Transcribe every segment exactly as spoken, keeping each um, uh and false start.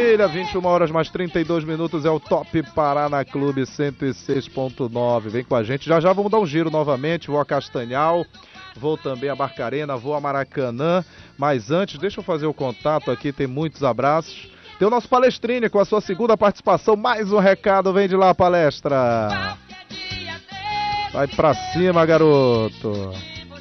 Maravilha, vinte e uma horas mais trinta e dois minutos, é o Top Paraná Clube cento e seis ponto nove. Vem com a gente, já já vamos dar um giro novamente, vou a Castanhal, vou também a Barcarena, vou a Maracanã, mas antes, deixa eu fazer o contato aqui, tem muitos abraços. Tem o nosso Palestrine com a sua segunda participação, mais um recado, vem de lá, palestra. Vai pra cima, garoto.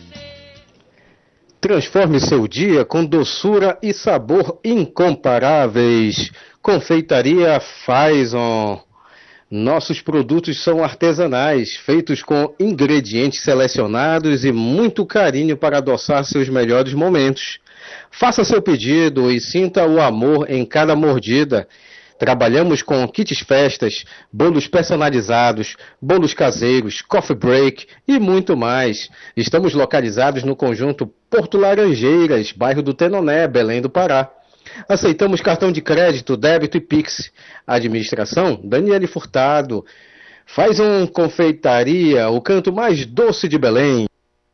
Transforme seu dia com doçura e sabor incomparáveis. Confeitaria Faison. Nossos produtos são artesanais, feitos com ingredientes selecionados e muito carinho para adoçar seus melhores momentos. Faça seu pedido e sinta o amor em cada mordida. Trabalhamos com kits festas, bolos personalizados, bolos caseiros, coffee break e muito mais. Estamos localizados no conjunto Porto Laranjeiras, bairro do Tenoné, Belém do Pará. Aceitamos cartão de crédito, débito e Pix. Administração, Daniele Furtado. Faz um confeitaria, o canto mais doce de Belém.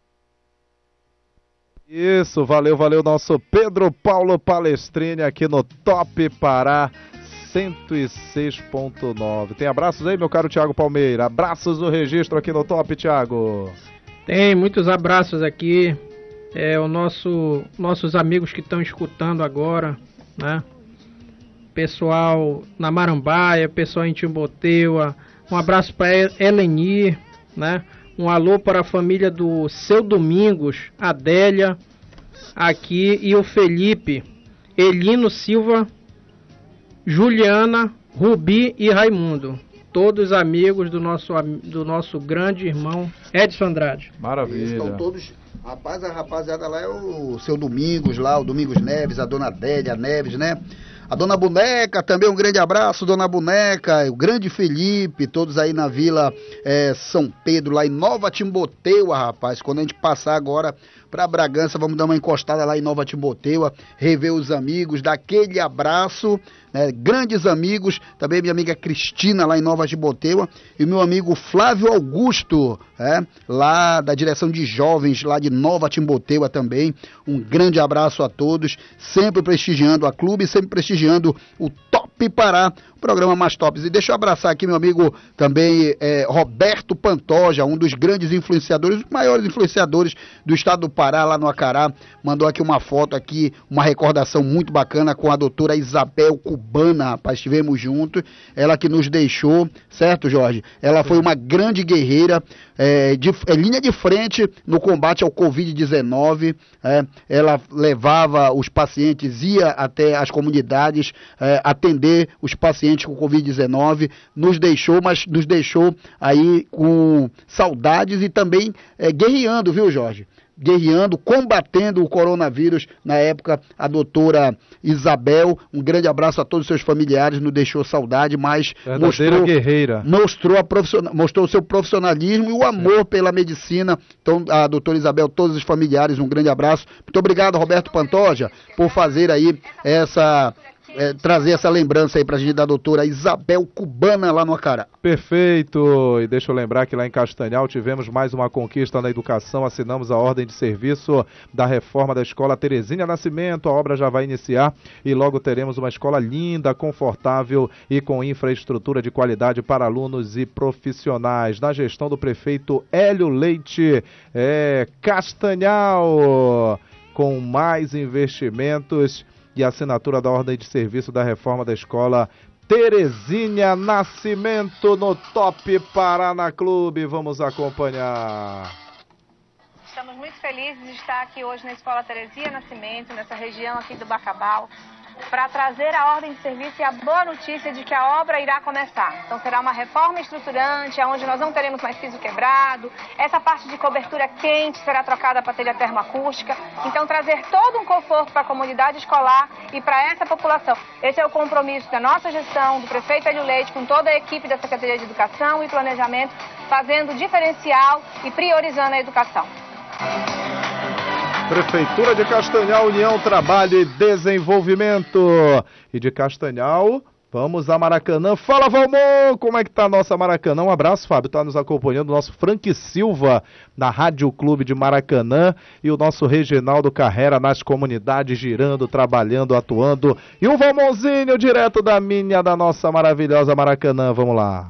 Isso, valeu, valeu, nosso Pedro Paulo Palestrine aqui no Top Pará cento e seis ponto nove. Tem abraços aí, meu caro Thiago Palmeira? Abraços do registro aqui no Top, Thiago. Tem muitos abraços aqui. É, o nosso, nossos amigos que estão escutando agora, né? Pessoal na Marambaia, pessoal em Timboteua. Um abraço para Eleni, né? Um alô para a família do Seu Domingos, Adélia, aqui, e o Felipe, Elino Silva, Juliana, Rubi e Raimundo. Todos amigos do nosso, do nosso grande irmão Edson Andrade. Maravilha. Estão todos... Rapaz, a rapaziada lá é o Seu Domingos lá, o Domingos Neves, a Dona Adélia Neves, né? A Dona Boneca, também um grande abraço, Dona Boneca, o grande Felipe, todos aí na Vila é, São Pedro, lá em Nova Timboteua, rapaz. Quando a gente passar agora para Bragança, vamos dar uma encostada lá em Nova Timboteua, rever os amigos, dar aquele abraço, né? Grandes amigos, também minha amiga Cristina lá em Nova Timboteua e meu amigo Flávio Augusto, é, lá da direção de jovens lá de Nova Timboteua também. Um grande abraço a todos, sempre prestigiando a clube, sempre prestigiando o Top Pará, o programa mais tops. E deixa eu abraçar aqui meu amigo também é, Roberto Pantoja, um dos grandes influenciadores, os maiores influenciadores do estado do Pará, lá no Acará. Mandou aqui uma foto aqui, uma recordação muito bacana com a doutora Isabel Cubana, rapaz, estivemos juntos, ela que nos deixou, certo, Jorge? Ela foi uma grande guerreira, é, de, é, linha de frente no combate ao covid dezenove, é, ela levava os pacientes, ia até as comunidades, é, atender os pacientes com covid dezenove, nos deixou, mas nos deixou aí com saudades e também é, guerreando, viu, Jorge? Guerreando, combatendo o coronavírus na época, a doutora Isabel, um grande abraço a todos os seus familiares, nos deixou saudade, mas mostrou, guerreira. Mostrou, a profissional, mostrou o seu profissionalismo e o amor Sim. pela medicina. Então, a doutora Isabel, todos os familiares, um grande abraço. Muito obrigado, Roberto Pantoja, por fazer aí essa... É, trazer essa lembrança aí pra gente da doutora Isabel Cubana lá no Acará. Perfeito, e deixa eu lembrar que lá em Castanhal tivemos mais uma conquista na educação, assinamos a ordem de serviço da reforma da escola Terezinha Nascimento, a obra já vai iniciar e logo teremos uma escola linda, confortável e com infraestrutura de qualidade para alunos e profissionais, na gestão do prefeito Hélio Leite, é, Castanhal, com mais investimentos e assinatura da ordem de serviço da reforma da escola Terezinha Nascimento no Top Paraná Clube. Vamos acompanhar. Estamos muito felizes de estar aqui hoje na Escola Terezinha Nascimento, nessa região aqui do Bacabal, para trazer a ordem de serviço e a boa notícia de que a obra irá começar. Então será uma reforma estruturante, onde nós não teremos mais piso quebrado, essa parte de cobertura quente será trocada para telha termoacústica, então trazer todo um conforto para a comunidade escolar e para essa população. Esse é o compromisso da nossa gestão, do prefeito Hélio Leite, com toda a equipe da Secretaria de Educação e Planejamento, fazendo diferencial e priorizando a educação. Prefeitura de Castanhal, União, Trabalho e Desenvolvimento. E de Castanhal, Vamos a Maracanã. Fala, Valmon! Como é que tá a nossa Maracanã? Um abraço, Fábio. Tá nos acompanhando o nosso Frank Silva, na Rádio Clube de Maracanã, e o nosso Reginaldo Carrera nas comunidades, girando, trabalhando, atuando. E o Valmonzinho, direto da minha, da nossa maravilhosa Maracanã. Vamos lá.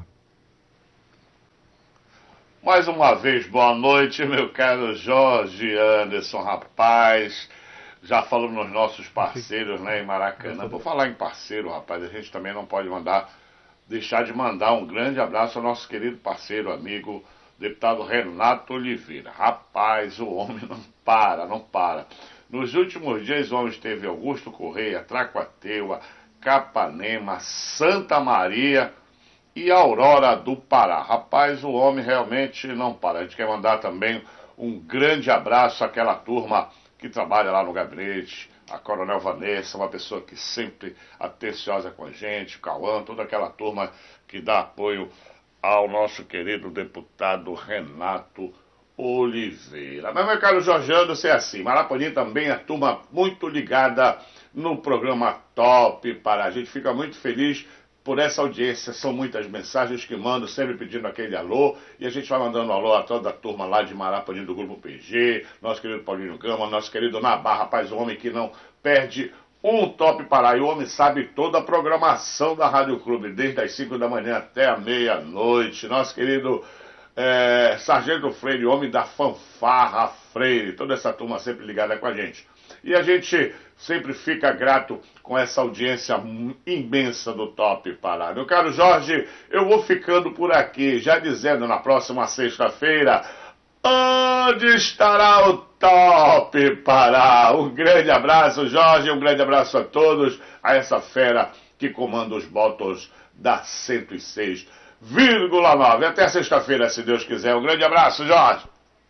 Mais uma vez, boa noite, meu caro Jorge Anderson, rapaz. Já falamos nos nossos parceiros, né, em Maracanã. Por falar em parceiro, rapaz, a gente também não pode mandar, deixar de mandar um grande abraço ao nosso querido parceiro, amigo, deputado Renato Oliveira. Rapaz, o homem não para, não para. Nos últimos dias, o homem esteve em Augusto Correia, Tracuateua, Capanema, Santa Maria e Aurora do Pará. Rapaz, o homem realmente não para. A gente quer mandar também um grande abraço àquela turma que trabalha lá no gabinete, a Coronel Vanessa, uma pessoa que sempre atenciosa com a gente, o Cauã, toda aquela turma que dá apoio ao nosso querido deputado Renato Oliveira. Mas, meu caro Jorge Anderson, é assim, Maraponim também é turma muito ligada no programa Top Pará. A gente fica muito feliz por essa audiência, são muitas mensagens que mandam, sempre pedindo aquele alô, e a gente vai mandando alô a toda a turma lá de Maraponim do Grupo P G, nosso querido Paulinho Gama, nosso querido Nabar, rapaz, o homem que não perde um Top Pará, e o homem sabe toda a programação da Rádio Clube, desde as cinco da manhã até a meia-noite, nosso querido é, Sargento Freire, homem da fanfarra Freire, toda essa turma sempre ligada com a gente. E a gente sempre fica grato com essa audiência imensa do Top Pará. Meu caro Jorge, eu vou ficando por aqui, já dizendo na próxima sexta-feira, onde estará o Top Pará? Um grande abraço, Jorge, um grande abraço a todos, a essa fera que comanda os botos da cento e seis vírgula nove. Até sexta-feira, se Deus quiser. Um grande abraço, Jorge.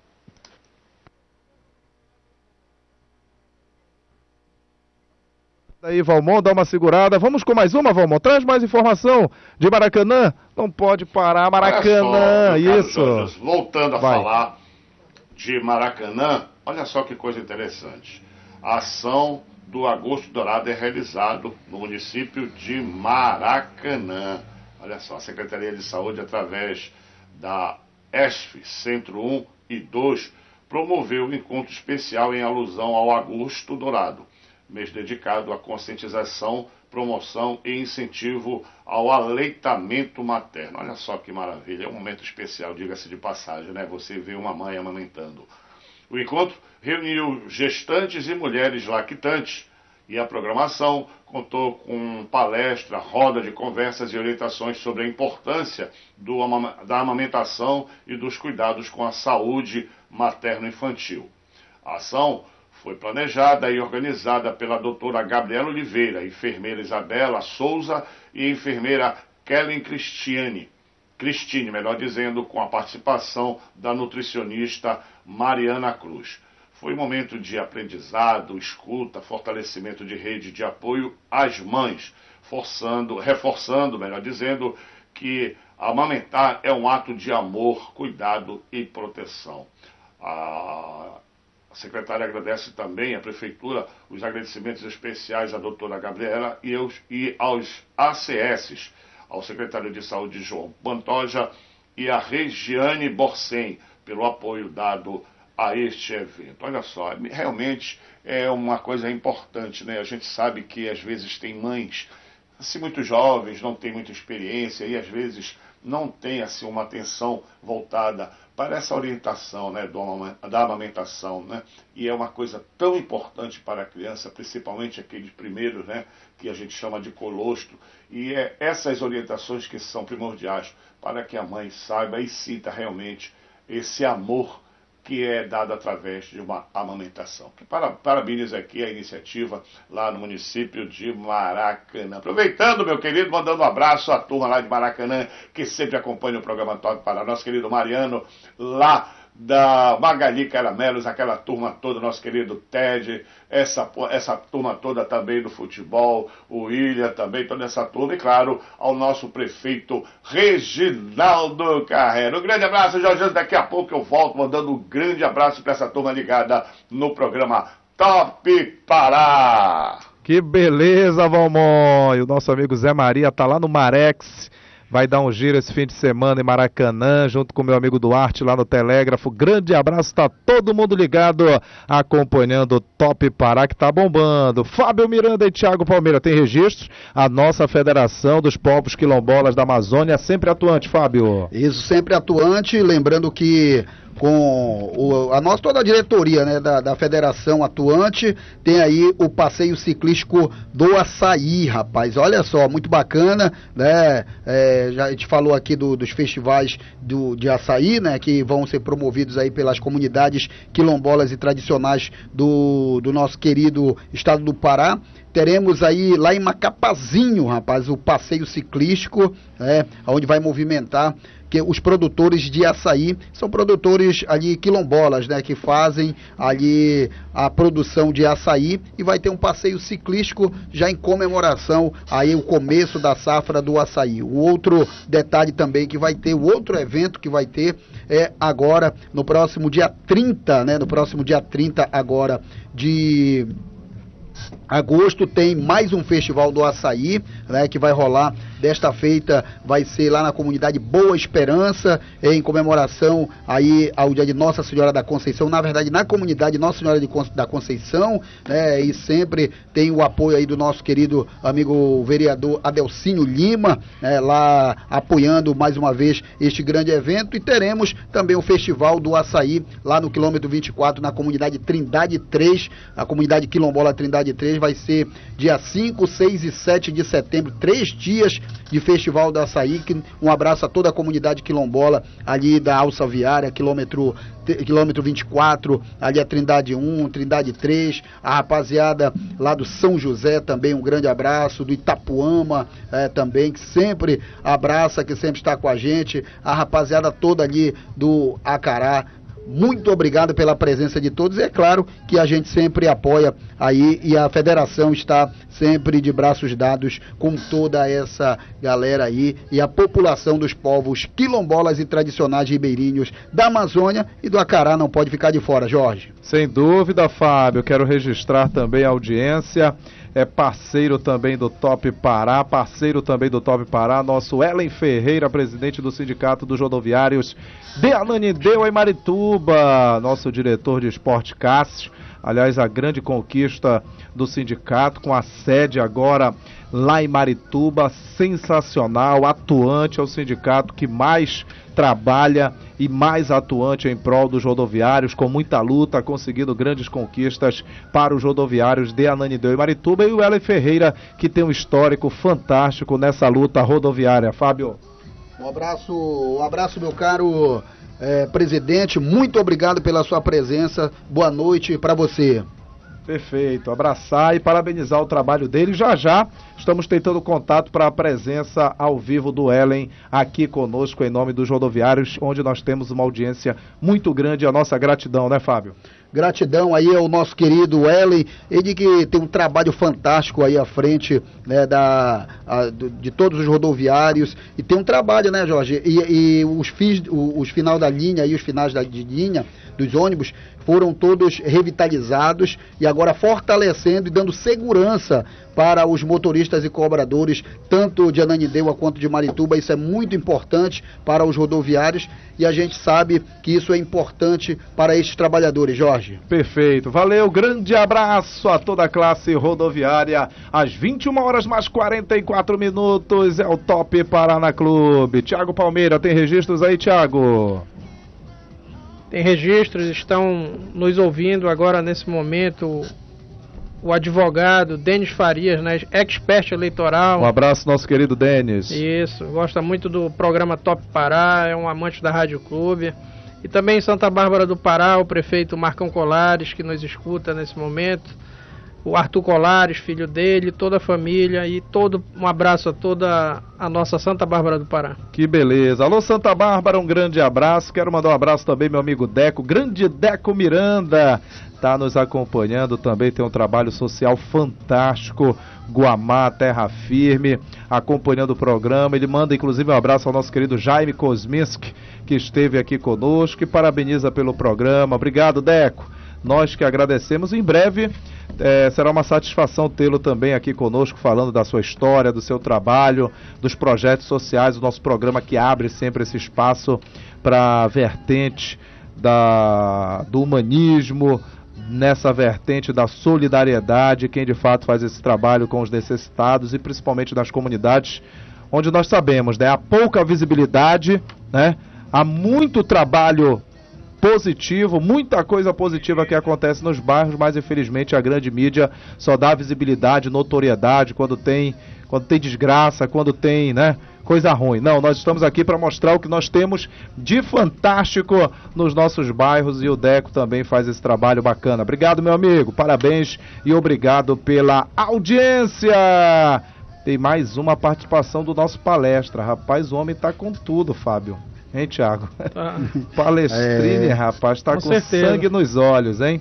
Aí, Valmon, dá uma segurada. Vamos com mais uma, Valmon. Traz mais informação de Maracanã. Não pode parar, Maracanã. Só, isso. Jorge, voltando a Vai. falar de Maracanã, olha só que coisa interessante. A ação do Agosto Dourado é realizado no município de Maracanã. Olha só, a Secretaria de Saúde, através da E S F, Centro um e dois, promoveu um encontro especial em alusão ao Agosto Dourado, mês dedicado à conscientização, promoção e incentivo ao aleitamento materno. Olha só que maravilha, é um momento especial, diga-se de passagem, né? Você vê uma mãe amamentando. O encontro reuniu gestantes e mulheres lactantes, e a programação contou com palestra, roda de conversas e orientações sobre a importância do, da amamentação e dos cuidados com a saúde materno-infantil. A ação foi planejada e organizada pela doutora Gabriela Oliveira, enfermeira Isabela Souza e enfermeira Kellen Cristiane, Cristine, melhor dizendo, com a participação da nutricionista Mariana Cruz. Foi um momento de aprendizado, escuta, fortalecimento de rede de apoio às mães, forçando, reforçando, melhor dizendo, que amamentar é um ato de amor, cuidado e proteção. A A secretária agradece também à Prefeitura os agradecimentos especiais à doutora Gabriela e aos, e aos A C S, ao secretário de Saúde João Pantoja e a Regiane Borcem, pelo apoio dado a este evento. Olha só, realmente é uma coisa importante, né? A gente sabe que às vezes tem mães assim, muito jovens, não têm muita experiência e às vezes não tem assim, uma atenção voltada para essa orientação, né, do, da amamentação, né? E é uma coisa tão importante para a criança, principalmente aqueles primeiros, né, que a gente chama de colostro, e é essas orientações que são primordiais para que a mãe saiba e sinta realmente esse amor que é dado através de uma amamentação. Para, parabéns aqui a iniciativa lá no município de Maracanã. Aproveitando, meu querido, mandando um abraço à turma lá de Maracanã, que sempre acompanha o programa Top Pará, nosso querido Mariano, lá da Magali Caramelos, aquela turma toda, nosso querido Ted, essa, essa turma toda também do futebol, o William também, toda essa turma, e claro, ao nosso prefeito Reginaldo Carrera. Um grande abraço, Jorge, daqui a pouco eu volto mandando um grande abraço para essa turma ligada no programa Top Pará. Que beleza, Valmont! E o nosso amigo Zé Maria tá lá no Marex, vai dar um giro esse fim de semana em Maracanã, junto com meu amigo Duarte lá no Telégrafo. Grande abraço, tá todo mundo ligado, acompanhando o Top Pará, que tá bombando. Fábio Miranda e Thiago Palmeira, tem registros? A nossa Federação dos Povos Quilombolas da Amazônia, sempre atuante, Fábio. Isso, sempre atuante, lembrando que com o, a nossa toda a diretoria, né, da, da federação atuante, tem aí o passeio ciclístico do Açaí, rapaz, olha só, muito bacana, né, é, já a gente falou aqui do, dos festivais do, de açaí, né, que vão ser promovidos aí pelas comunidades quilombolas e tradicionais do, do nosso querido estado do Pará. Teremos aí lá em Macapazinho, rapaz, o passeio ciclístico, né, onde vai movimentar que os produtores de açaí são produtores ali quilombolas, né, que fazem ali a produção de açaí, e vai ter um passeio ciclístico já em comemoração aí o começo da safra do açaí. O outro detalhe também que vai ter, o outro evento que vai ter é agora no próximo dia trinta, né, no próximo dia trinta agora de agosto, tem mais um festival do açaí, né, que vai rolar. Desta feita vai ser lá na comunidade Boa Esperança, em comemoração aí ao dia de Nossa Senhora da Conceição, na verdade na comunidade Nossa Senhora de Con- da Conceição, né, e sempre tem o apoio aí do nosso querido amigo vereador Adelcínio Lima, né, lá apoiando mais uma vez este grande evento. E teremos também o festival do açaí lá no quilômetro vinte e quatro, na comunidade Trindade três, a comunidade quilombola Trindade três, vai ser dia cinco, seis e sete de setembro, três dias de Festival do Açaí. Um abraço a toda a comunidade quilombola ali da Alça Viária, quilômetro, quilômetro vinte e quatro, ali a Trindade um, Trindade três, a rapaziada lá do São José também, um grande abraço, do Itapuama é, também, que sempre abraça, que sempre está com a gente, a rapaziada toda ali do Acará. Muito obrigado pela presença de todos. É claro que a gente sempre apoia aí, e a federação está sempre de braços dados com toda essa galera aí e a população dos povos quilombolas e tradicionais ribeirinhos da Amazônia e do Acará não pode ficar de fora, Jorge. Sem dúvida, Fábio. Quero registrar também a audiência. É parceiro também do Top Pará, parceiro também do Top Pará, nosso Ellen Ferreira, presidente do Sindicato dos Rodoviários de Ananindeua e Marituba, nosso diretor de esporte Cássio. Aliás, a grande conquista do sindicato, com a sede agora lá em Marituba, sensacional, atuante, é o sindicato que mais trabalha e mais atuante em prol dos rodoviários, com muita luta, conseguindo grandes conquistas para os rodoviários de Ananindeua e Marituba, e o Ellen Ferreira, que tem um histórico fantástico nessa luta rodoviária. Fábio. Um abraço, um abraço, meu caro é, presidente, muito obrigado pela sua presença, boa noite para você. Perfeito, abraçar e parabenizar o trabalho dele. Já já estamos tentando contato para a presença ao vivo do Ellen aqui conosco em nome dos rodoviários, onde nós temos uma audiência muito grande. A nossa gratidão, né, Fábio? Gratidão aí ao nosso querido Ellen, ele que tem um trabalho fantástico aí à frente, né, da, a, de todos os rodoviários, e tem um trabalho, né, Jorge, e, e os, fis, os, os final da linha e os finais da de linha dos ônibus foram todos revitalizados e agora fortalecendo e dando segurança para os motoristas e cobradores, tanto de Ananindeua quanto de Marituba. Isso é muito importante para os rodoviários e a gente sabe que isso é importante para estes trabalhadores, Jorge. Perfeito, valeu, grande abraço a toda a classe rodoviária. Às vinte e uma horas mais quarenta e quatro minutos é o Top Paraná Clube. Thiago Palmeira, tem registros aí, Thiago? Tem registros, estão nos ouvindo agora nesse momento o advogado Denis Farias, né, expert eleitoral. Um abraço, nosso querido Denis. Isso, gosta muito do programa Top Pará, é um amante da Rádio Clube. E também em Santa Bárbara do Pará, o prefeito Marcão Colares, que nos escuta nesse momento. O Arthur Colares, filho dele, toda a família, e todo um abraço a toda a nossa Santa Bárbara do Pará. Que beleza. Alô, Santa Bárbara, um grande abraço. Quero mandar um abraço também meu amigo Deco, grande Deco Miranda, está nos acompanhando também, tem um trabalho social fantástico. Guamá, Terra Firme, acompanhando o programa. Ele manda inclusive um abraço ao nosso querido Jaime Kosminski, que esteve aqui conosco, e parabeniza pelo programa. Obrigado, Deco. Nós que agradecemos. Em breve É, será uma satisfação tê-lo também aqui conosco, falando da sua história, do seu trabalho, dos projetos sociais, do nosso programa que abre sempre esse espaço para a vertente da, do humanismo, nessa vertente da solidariedade, quem de fato faz esse trabalho com os necessitados e principalmente das comunidades, onde nós sabemos, né, há pouca visibilidade, né, há muito trabalho positivo, muita coisa positiva que acontece nos bairros, mas infelizmente a grande mídia só dá visibilidade, notoriedade quando tem, quando tem desgraça, quando tem, né, coisa ruim. Não, nós estamos aqui para mostrar o que nós temos de fantástico nos nossos bairros e o Deco também faz esse trabalho bacana. Obrigado, meu amigo, parabéns e obrigado pela audiência. Tem mais uma participação do nosso palestra. Rapaz, o homem tá com tudo, Fábio. Hein, Thiago? Tá. Palestrine, é, rapaz, tá com, com sangue nos olhos, hein?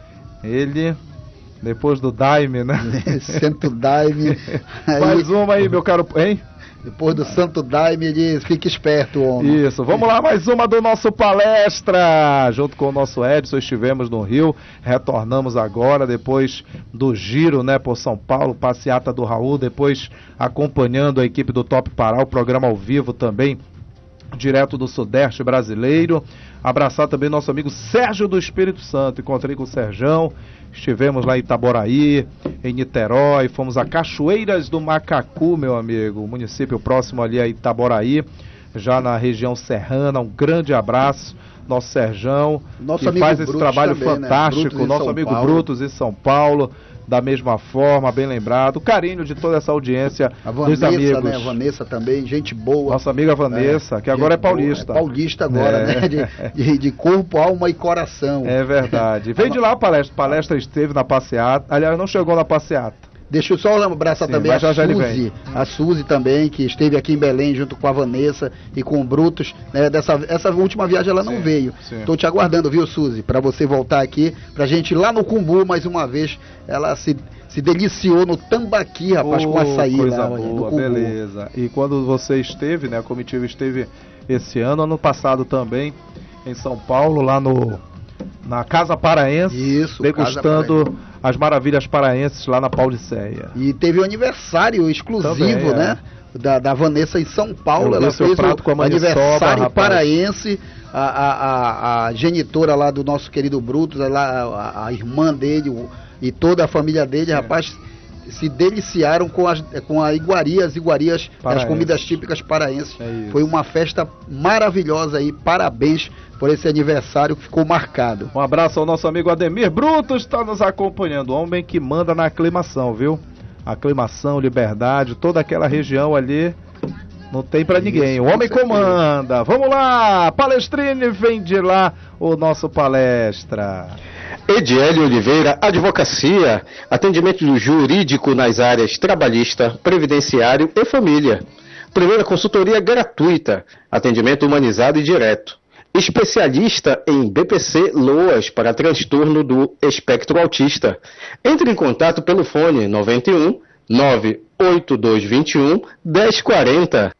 Ele, depois do Daime, né? Santo Daime. Mais uma aí, meu caro, hein? Depois do Santo Daime, ele diz, fique esperto, homem. Isso, vamos lá, mais uma do nosso palestra. Junto com o nosso Edson, estivemos no Rio, retornamos agora, depois do giro, né, por São Paulo, passeata do Raul, depois acompanhando a equipe do Top Pará, o programa ao vivo também, direto do Sudeste brasileiro. Abraçar também nosso amigo Sérgio do Espírito Santo. Encontrei com o Serjão, estivemos lá em Itaboraí, em Niterói, fomos a Cachoeiras do Macacu, meu amigo, município próximo ali a Itaboraí, já na região serrana. Um grande abraço, nosso Serjão, nosso que faz esse Brutus trabalho também, fantástico, né? nosso São amigo Paulo. Brutus em São Paulo, da mesma forma, bem lembrado, o carinho de toda essa audiência a Vanessa, dos amigos. né? A Vanessa também, gente boa. Nossa amiga Vanessa, é, que agora é paulista. Boa, é paulista agora, é. né? De, de, de corpo, alma e coração. É verdade. Veio de lá a palestra, palestra esteve na passeata, aliás, não chegou na passeata. Deixa eu só abraçar Sim, também a já Suzy, a Suzy também, que esteve aqui em Belém junto com a Vanessa e com o Brutus, né? Dessa essa última viagem ela não sim, veio. Estou te aguardando, viu, Suzy, para você voltar aqui, pra gente ir lá no Cumbu mais uma vez. Ela se, se deliciou no tambaqui, rapaz, oh, com açaí coisa lá, boa, no Cumbu. Beleza. E quando você esteve, né, a comitiva esteve esse ano, ano passado também, em São Paulo, lá no na Casa Paraense, Isso, degustando Casa as maravilhas paraenses lá na Pauliceia. E teve um aniversário exclusivo, também, né? É. Da, da Vanessa em São Paulo. Eu ela fez prato o com a aniversário sobra, paraense. A, a, a, a genitora lá do nosso querido Brutus, lá, a, a irmã dele o, e toda a família dele, é. rapaz, se deliciaram com as, com a iguaria, as iguarias, as comidas típicas paraenses. É Foi uma festa maravilhosa aí, parabéns por esse aniversário que ficou marcado. Um abraço ao nosso amigo Ademir Brutus, está nos acompanhando, homem que manda na aclimação, viu? Aclimação, Liberdade, toda aquela região ali, não tem pra ninguém, o homem comanda. Vamos lá, Palestrine, vem de lá o nosso palestra. Ediele Oliveira, Advocacia, atendimento jurídico nas áreas trabalhista, previdenciário e família. Primeira consultoria gratuita, atendimento humanizado e direto. Especialista em B P C Loas para transtorno do espectro autista. Entre em contato pelo fone nove um nove oito dois dois um um zero quatro zero.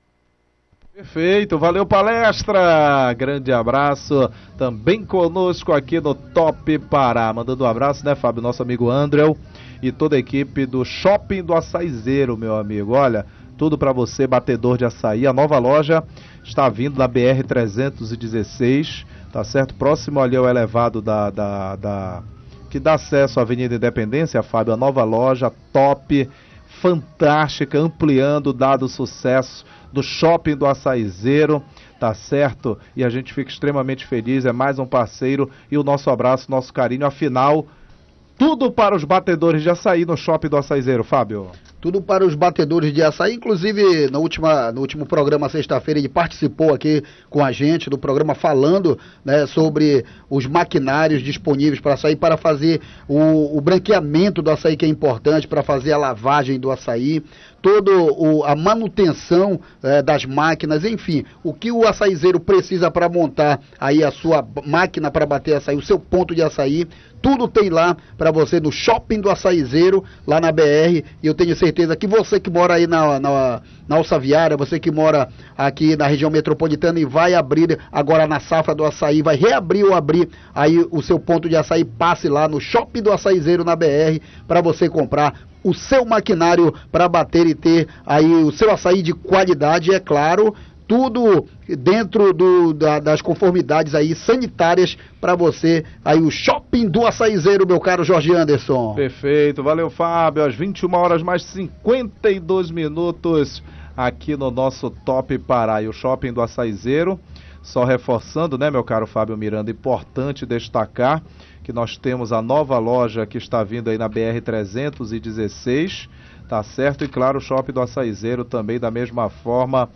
Perfeito, valeu palestra, grande abraço, também conosco aqui no Top Pará, mandando um abraço, né, Fábio, nosso amigo André e toda a equipe do Shopping do Açaizeiro, meu amigo, olha, tudo para você, batedor de açaí, a nova loja está vindo na B R trezentos e dezesseis, tá certo, próximo ali ao elevado da, da, da que dá acesso à Avenida Independência, Fábio, a nova loja, top, fantástica, ampliando, dado o sucesso do Shopping do Açaizeiro, tá certo? E a gente fica extremamente feliz, é mais um parceiro e o nosso abraço, nosso carinho, afinal, tudo para os batedores de açaí no Shopping do Açaizeiro, Fábio. Tudo para os batedores de açaí, inclusive no, última, no último programa, sexta-feira, ele participou aqui com a gente do programa falando, né, sobre os maquinários disponíveis para açaí, para fazer o, o branqueamento do açaí, que é importante, para fazer a lavagem do açaí, toda a manutenção é, das máquinas, enfim, o que o açaizeiro precisa para montar aí a sua máquina para bater açaí, o seu ponto de açaí, tudo tem lá para você no Shopping do Açaizeiro, lá na B R, e eu tenho certeza certeza que você que mora aí na, na, na Alça Viária, você que mora aqui na região metropolitana e vai abrir agora na safra do açaí, vai reabrir ou abrir aí o seu ponto de açaí, passe lá no Shopping do Açaizeiro na B R para você comprar o seu maquinário para bater e ter aí o seu açaí de qualidade, é claro, tudo dentro do, da, das conformidades aí sanitárias para você, aí o Shopping do Açaizeiro, meu caro Jorge Anderson. Perfeito, valeu Fábio, às vinte e uma horas mais cinquenta e dois minutos aqui no nosso Top Pará, e o Shopping do Açaizeiro, só reforçando, né, meu caro Fábio Miranda, importante destacar que nós temos a nova loja que está vindo aí na B R trezentos e dezesseis, tá certo? E claro, o Shopping do Açaizeiro também da mesma forma,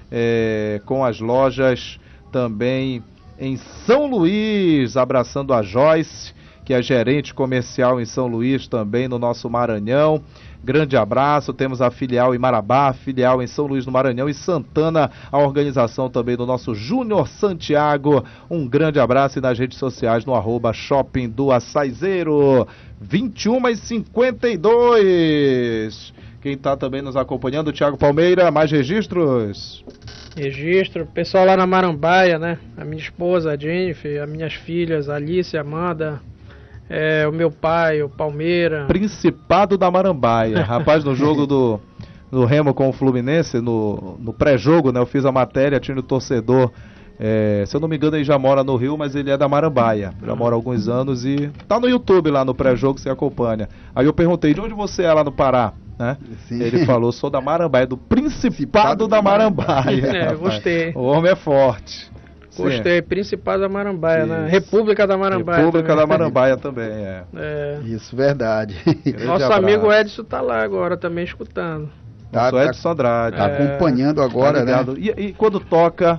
é, com as lojas também em São Luís, abraçando a Joyce, que é gerente comercial em São Luís também no nosso Maranhão. Grande abraço, temos a filial em Marabá, a filial em São Luís no Maranhão e Santana, a organização também do nosso Júnior Santiago. Um grande abraço e nas redes sociais no arroba Shopping do Açaizeiro, vinte e uma e cinquenta e dois. Quem está também nos acompanhando, o Thiago Palmeira, mais registros? Registro, pessoal lá na Marambaia, né? A minha esposa, a Jennifer, as minhas filhas, a Alice, a Amanda... É, o meu pai, o Palmeira. Principado da Marambaia. Rapaz, no jogo do, do Remo com o Fluminense, no, no pré-jogo, né? Eu fiz a matéria, tinha o torcedor. É, se eu não me engano, ele já mora no Rio, mas ele é da Marambaia. Já mora há alguns anos e tá no YouTube lá no pré-jogo, você acompanha. Aí eu perguntei, de onde você é lá no Pará? Né? Ele falou, sou da Marambaia, do Principado da Marambaia. É, gostei. O homem é forte. Gostei, Principado da Marambaia, isso. Né? República da Marambaia. República também. da Marambaia também, é. é. Isso, verdade. Nosso abraço. Amigo Edson tá lá agora também escutando. Tá, Nosso Edson Andrade. Tá é. acompanhando agora, tá né? E, e quando toca,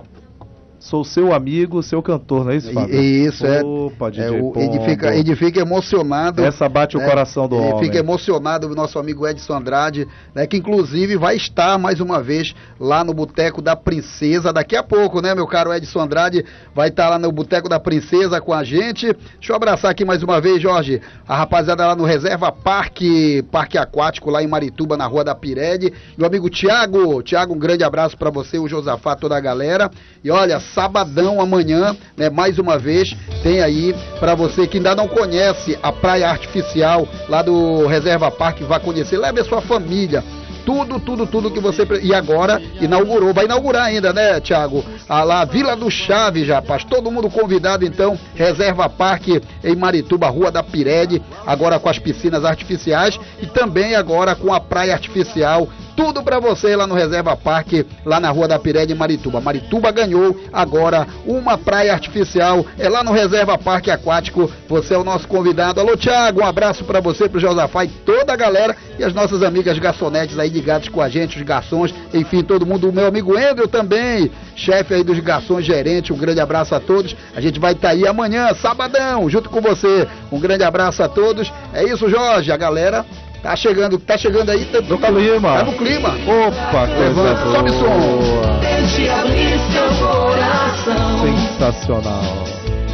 sou seu amigo, seu cantor, não é isso, Fábio? Isso, é. Opa, D J é o, ele, fica, ele fica emocionado. Essa bate né? o coração do ele homem. Ele fica emocionado, o nosso amigo Edson Andrade, né, que inclusive vai estar mais uma vez lá no Boteco da Princesa, daqui a pouco, né, meu caro Edson Andrade, vai estar lá no Boteco da Princesa com a gente. Deixa eu abraçar aqui mais uma vez, Jorge, a rapaziada lá no Reserva Parque, Parque Aquático, lá em Marituba, na Rua da Pirelli. Meu amigo Tiago, Tiago, um grande abraço para você, o Josafá, toda a galera. E olha, sabadão amanhã, né, mais uma vez, tem aí para você que ainda não conhece a praia artificial lá do Reserva Parque, vá conhecer, leve a sua família. Tudo, tudo, tudo que você... E agora inaugurou, vai inaugurar ainda, né, Thiago? A lá, Vila do Chaves, rapaz. Todo mundo convidado, então. Reserva Parque em Marituba, Rua da Pirelli. Agora com as piscinas artificiais e também agora com a praia artificial. Tudo pra você lá no Reserva Parque, lá na Rua da Pirelli, em Marituba. Marituba ganhou agora uma praia artificial. É lá no Reserva Parque Aquático. Você é o nosso convidado. Alô, Thiago, um abraço pra você, pro Josafá e toda a galera. E as nossas amigas garçonetes aí ligados com a gente, os garçons, enfim, todo mundo. O meu amigo Andrew também, chefe aí dos garçons, gerente. Um grande abraço a todos. A gente vai estar tá aí amanhã, sabadão, junto com você. Um grande abraço a todos. É isso, Jorge. A galera tá chegando, tá chegando aí. Tá, no tá, clima. Tá no clima. Opa, coisa boa. Sobe o som. Deixe abrir seu coração. Sensacional.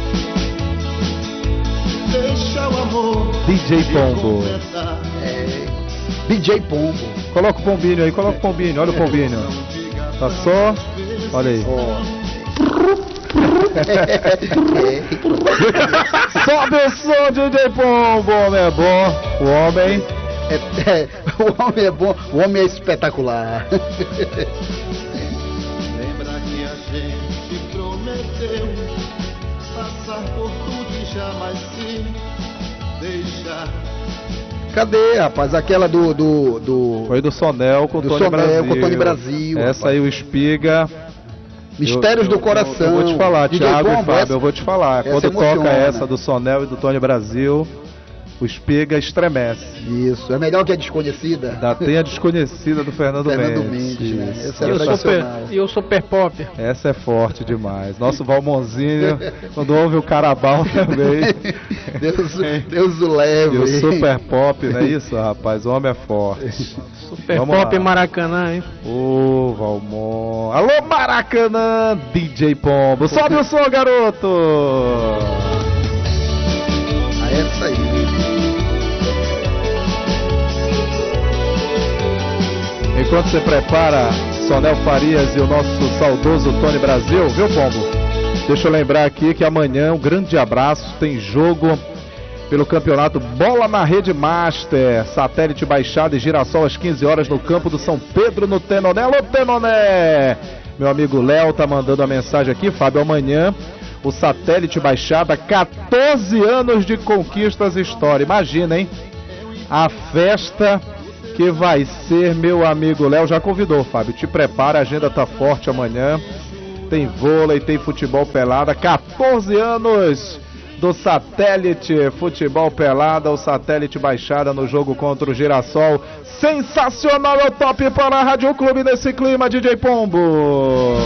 Deixa o amor. D J Pombo. É, D J Pombo. Coloca o pombinho aí, coloca o pombinho, olha o pombinho. Tá só, olha aí. Oh. Sobe o som, D J Pombo, o homem é bom, o homem... É, é, o homem é bom, o homem é espetacular. Lembra que a gente prometeu passar por tudo e jamais se deixar. Cadê, rapaz? Aquela do... do, do... Foi do Sonel com o do Tony Sonel, Brasil. com o Tony Brasil. Essa rapaz. aí o Espiga... Mistérios eu, do eu, Coração. Eu vou te falar, D J Thiago Pombo, e Fábio, essa, eu vou te falar. Quando emociona, toca essa né? do Sonel e do Tony Brasil, o Espiga estremece. Isso, é melhor que a Desconhecida. Da tem a Desconhecida do Fernando, Fernando Mendes. Mendes, né? Essa é E o super, tradicional. e o super Pop. Essa é forte demais. Nosso Valmonzinho, quando ouve o Carabal também. Deus, Deus o leve. E o Super Pop, não é isso, rapaz? O homem é forte. Super Vamos Pop lá. Maracanã, hein? Ô, Valmon. Alô, Maracanã, D J Pombo. Sobe o som, garoto! Ah, essa aí. Enquanto você prepara Sonel Farias e o nosso saudoso Tony Brasil, viu, Pombo? Deixa eu lembrar aqui que amanhã, um grande abraço, tem jogo pelo campeonato Bola na Rede Master, Satélite Baixada e Girassol às quinze horas no campo do São Pedro, no Tenoné. Alô, Tenoné! Meu amigo Léo tá mandando a mensagem aqui, Fábio, amanhã o Satélite Baixada, quatorze anos de conquistas e história. Imagina, hein? A festa que vai ser, meu amigo Léo já convidou, Fábio. Te prepara, a agenda tá forte amanhã. Tem vôlei, tem futebol pelada. quatorze anos do Satélite Futebol Pelada, o Satélite Baixada no jogo contra o Girassol. Sensacional, é o top para a Rádio Clube nesse clima, D J Pombo.